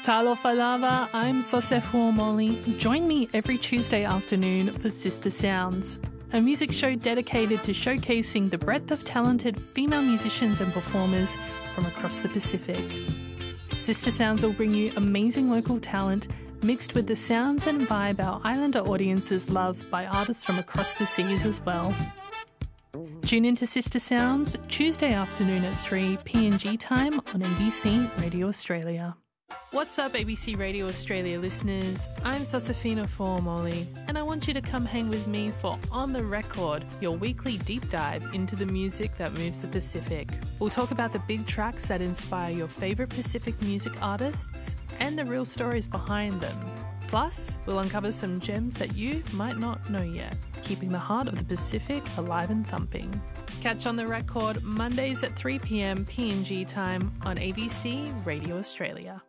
Talofa lava, I'm Sosefo Molly. Join me every Tuesday afternoon for Sister Sounds, a music show dedicated to showcasing the breadth of talented female musicians and performers from across the Pacific. Sister Sounds will bring you amazing local talent mixed with the sounds and vibe our islander audiences love by artists from across the seas as well. Tune into Sister Sounds Tuesday afternoon at 3 PNG time on ABC Radio Australia. What's up, ABC Radio Australia listeners? I'm Sosefina Formoli, and I want you to come hang with me for On The Record, your weekly deep dive into the music that moves the Pacific. We'll talk about the big tracks that inspire your favourite Pacific music artists and the real stories behind them. Plus, we'll uncover some gems that you might not know yet, keeping the heart of the Pacific alive and thumping. Catch On The Record Mondays at 3 p.m. PNG time on ABC Radio Australia.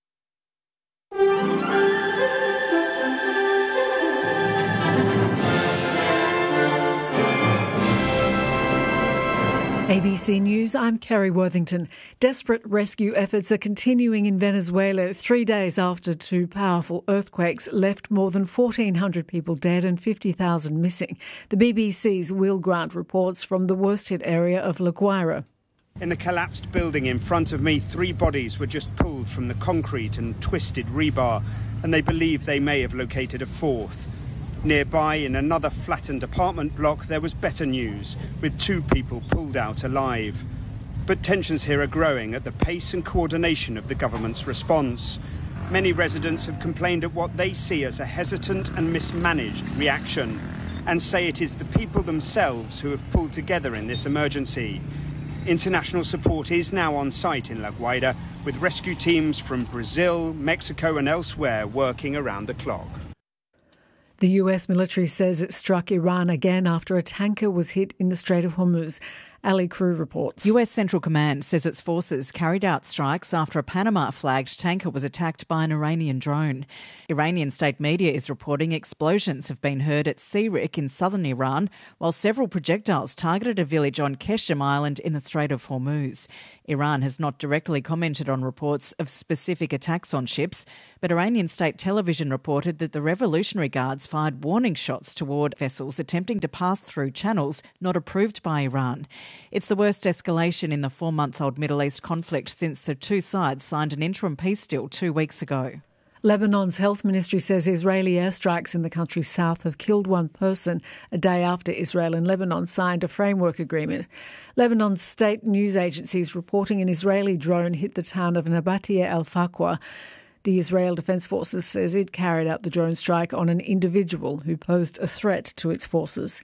ABC News, I'm Kerry Worthington. Desperate rescue efforts are continuing in Venezuela 3 days after two powerful earthquakes left more than 1,400 people dead and 50,000 missing. The BBC's Will Grant reports from the worst-hit area of La Guaira. In the collapsed building in front of me, 3 bodies were just pulled from the concrete and twisted rebar, and they believe they may have located a 4th. Nearby, in another flattened apartment block, there was better news, with 2 people pulled out alive. But tensions here are growing at the pace and coordination of the government's response. Many residents have complained at what they see as a hesitant and mismanaged reaction, and say it is the people themselves who have pulled together in this emergency. International support is now on site in La Guaira, with rescue teams from Brazil, Mexico and elsewhere working around the clock. The US military says it struck Iran again after a tanker was hit in the Strait of Hormuz. Ali Crew reports. US Central Command says its forces carried out strikes after a Panama-flagged tanker was attacked by an Iranian drone. Iranian state media is reporting explosions have been heard at Sirik in southern Iran, while several projectiles targeted a village on Keshem Island in the Strait of Hormuz. Iran has not directly commented on reports of specific attacks on ships, but Iranian state television reported that the Revolutionary Guards fired warning shots toward vessels attempting to pass through channels not approved by Iran. It's the worst escalation in the 4-month-old Middle East conflict since the two sides signed an interim peace deal 2 weeks ago. Lebanon's health ministry says Israeli airstrikes in the country's south have killed 1 person a day after Israel and Lebanon signed a framework agreement. Lebanon's state news agencies reporting an Israeli drone hit the town of Nabatia al-Faqwa. The Israel Defense Forces says it carried out the drone strike on an individual who posed a threat to its forces.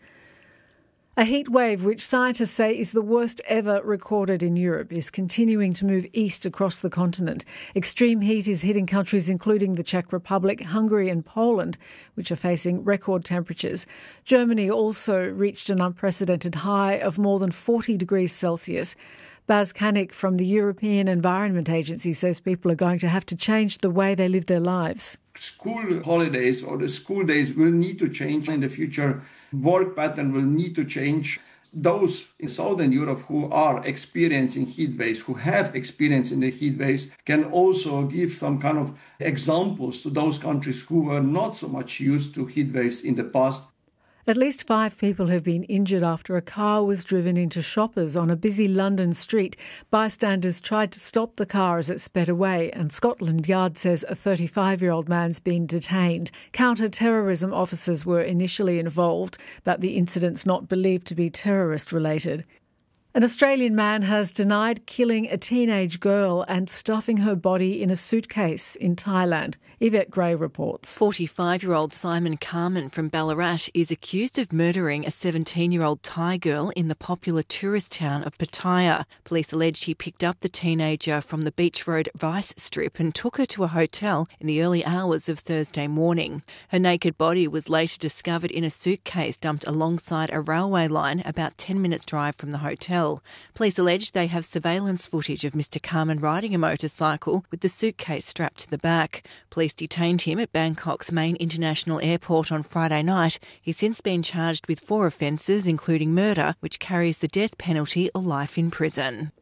A heat wave, which scientists say is the worst ever recorded in Europe, is continuing to move east across the continent. Extreme heat is hitting countries including the Czech Republic, Hungary and Poland, which are facing record temperatures. Germany also reached an unprecedented high of more than 40 degrees Celsius. Baz Kanik from the European Environment Agency says people are going to have to change the way they live their lives. School holidays or the school days will need to change in the future. Work pattern will need to change. Those in Southern Europe who are experiencing heat waves, who have experience in the heat waves, can also give some kind of examples to those countries who were not so much used to heat waves in the past. At least 5 people have been injured after a car was driven into shoppers on a busy London street. Bystanders tried to stop the car as it sped away, and Scotland Yard says a 35-year-old man's been detained. Counter-terrorism officers were initially involved, but the incident's not believed to be terrorist-related. An Australian man has denied killing a teenage girl and stuffing her body in a suitcase in Thailand. Yvette Gray reports. 45-year-old Simon Carman from Ballarat is accused of murdering a 17-year-old Thai girl in the popular tourist town of Pattaya. Police allege he picked up the teenager from the Beach Road Vice Strip and took her to a hotel in the early hours of Thursday morning. Her naked body was later discovered in a suitcase dumped alongside a railway line about 10 minutes' drive from the hotel. Police allege they have surveillance footage of Mr Carman riding a motorcycle with the suitcase strapped to the back. Police detained him at Bangkok's main international airport on Friday night. He's since been charged with 4 offences, including murder, which carries the death penalty or life in prison.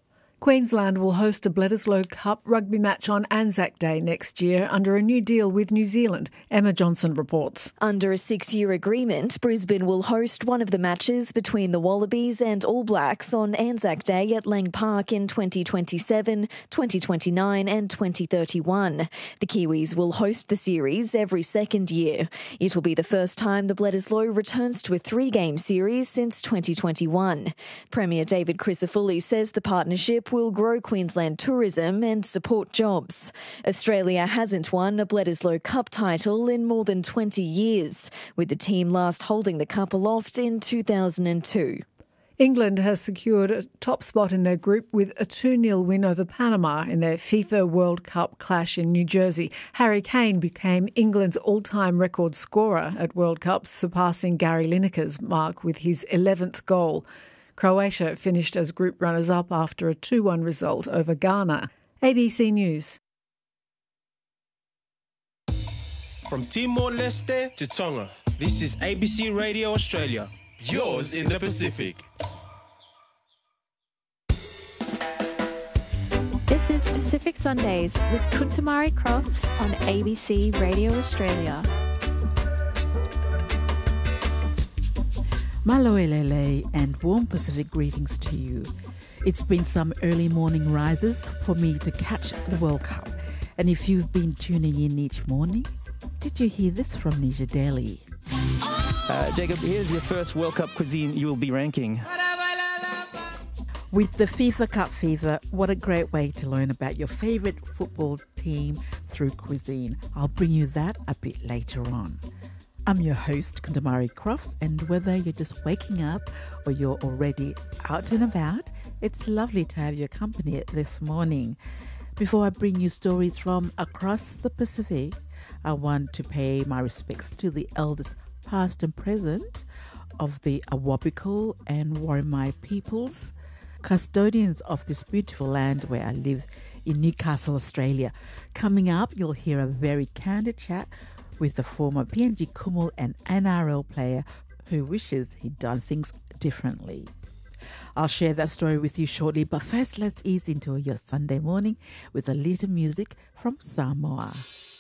Queensland will host a Bledisloe Cup rugby match on Anzac Day next year under a new deal with New Zealand. Emma Johnson reports. Under a 6-year agreement, Brisbane will host one of the matches between the Wallabies and All Blacks on Anzac Day at Lang Park in 2027, 2029 and 2031. The Kiwis will host the series every second year. It will be the first time the Bledisloe returns to a 3-game series since 2021. Premier David Crisafulli says the partnership will grow Queensland tourism and support jobs. Australia hasn't won a Bledisloe Cup title in more than 20 years, with the team last holding the cup aloft in 2002. England has secured a top spot in their group with a 2-0 win over Panama in their FIFA World Cup clash in New Jersey. Harry Kane became England's all-time record scorer at World Cups, surpassing Gary Lineker's mark with his 11th goal. Croatia finished as group runners-up after a 2-1 result over Ghana. ABC News. From Timor-Leste to Tonga, this is ABC Radio Australia, yours in the Pacific. This is Pacific Sundays with Kuntamari Crofts on ABC Radio Australia. Maloelele and warm Pacific greetings to you. It's been some early morning rises for me to catch the World Cup. And if you've been tuning in each morning, did you hear this from Nisha Daly? Jacob, here's your first World Cup cuisine you will be ranking. With the FIFA Cup Fever, what a great way to learn about your favourite football team through cuisine. I'll bring you that a bit later on. I'm your host, Kuntamari Crofts, and whether you're just waking up or you're already out and about, it's lovely to have your company this morning. Before I bring you stories from across the Pacific, I want to pay my respects to the elders past and present of the Awabakal and Worimi peoples, custodians of this beautiful land where I live in Newcastle, Australia. Coming up, you'll hear a very candid chat with the former PNG Kumul and NRL player who wishes he'd done things differently. I'll share that story with you shortly, but first let's ease into your Sunday morning with a little music from Samoa.